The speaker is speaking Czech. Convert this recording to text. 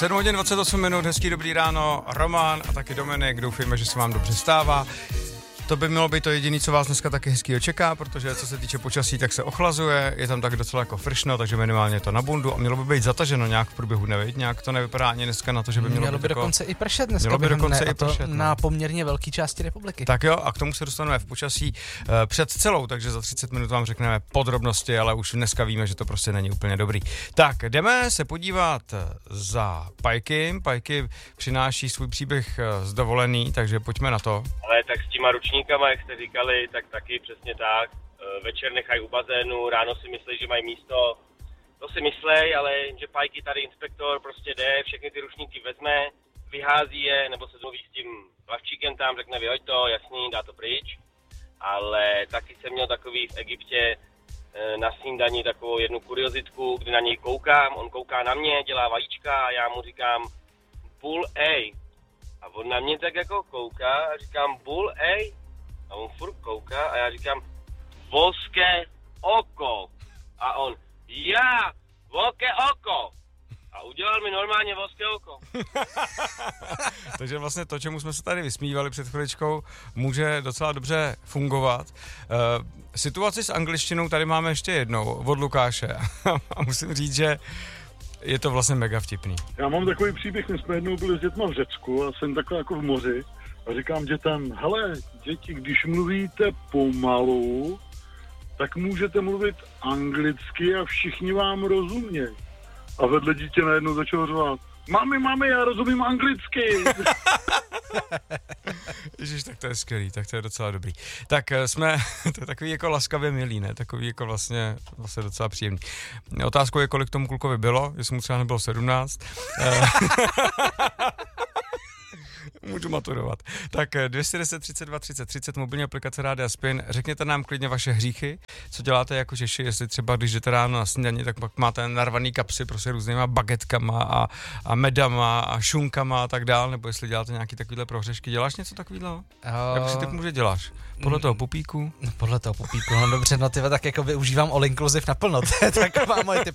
7 hodin 28 minut, hezký dobrý ráno, Roman a taky Dominik, doufejme, že se vám dobře stává. To by mělo být to jediné, co vás dneska taky hezkýho čeká, protože co se týče počasí, tak se ochlazuje, je tam tak docela jako fršno, takže minimálně to na bundu a mělo by být zataženo nějak v průběhu, nevěď, nějak to nevypadá ani dneska na to, že by mělo být dokonce i pršet dneska. Mělo by dokonce i pršet, na poměrně velké části republiky. Tak jo, a k tomu se dostaneme v počasí před celou, takže za 30 minut vám řekneme podrobnosti, ale už dneska víme, že to prostě není úplně dobrý. Tak, jdeme se podívat za Pajkym. Pajky přináší svůj příběh z dovolený, takže pojďme na to. Ale tak s těma ručníkama, jak jste říkali, tak taky přesně tak. Večer nechají u bazénu, ráno si myslí, že mají místo. To si myslej, ale že Pajky tady inspektor prostě jde, všechny ty ručníky vezme, vyhází je, nebo se zmluví s tím plavčíkem tam, řekne vyhoď to, jasný, dá to pryč. Ale taky jsem měl takový v Egyptě na snídani takovou jednu kuriozitku, kdy na něj koukám, on kouká na mě, dělá vajíčka a já mu říkám bull A. A on na mě tak jako kouká a říkám bull A. A on furt kouká a já říkám volské oko. A on já, volké oko. A udělal mi normálně volské oko. Takže vlastně to, čemu jsme se tady vysmívali před chviličkou, může docela dobře fungovat. Situaci s angličtinou tady máme ještě jednou od Lukáše. A musím říct, že je to vlastně mega vtipný. Já mám takový příběh, my jsme jednou byli s dětma v Řecku a jsem takhle jako v moři a říkám dětem, hele, děti, když mluvíte pomalu, tak můžete mluvit anglicky a všichni vám rozumějí. A vedle dítě najednou začalo řvát, mami, já rozumím anglicky. Ježiš, tak to je skvělý, tak to je docela dobrý. Tak to je takový jako laskavě milý, ne? Takový jako vlastně docela příjemný. Otázkou je, kolik tomu klukovi bylo, jestli mu třeba nebylo 17. Můžu maturovat. Tak 210 32 30 30, mobilní aplikace Rádia Spin. Řekněte nám klidně vaše hříchy, co děláte jako Češi, jestli třeba když jdete ráno na snídani, tak pak máte narvaný kapsy prostě různýma bagetkama a medama a šunkama a tak dál, nebo jestli děláte nějaký takovýhle prohřešky. Děláš něco takovýhle? Jak si typ může děláš? Podle toho pupíku? Podle toho pupíku, no dobře, no tyhle tak jako využívám all inclusive naplno, to je taková moje